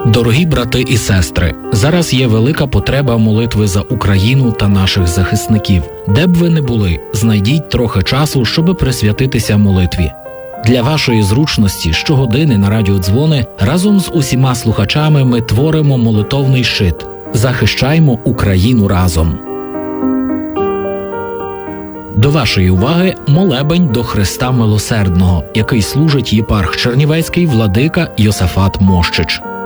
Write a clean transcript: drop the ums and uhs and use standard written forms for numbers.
Дорогі брати і сестри, зараз є велика потреба молитви за Україну та наших захисників. Де б ви не були, знайдіть трохи часу, щоби присвятитися молитві. Для вашої зручності щогодини на радіодзвони разом з усіма слухачами ми творимо молитовний щит. Захищаймо Україну разом. До вашої уваги молебень до Христа Милосердного, який служить єпарх Чернівецький владика Йосафат Мощич.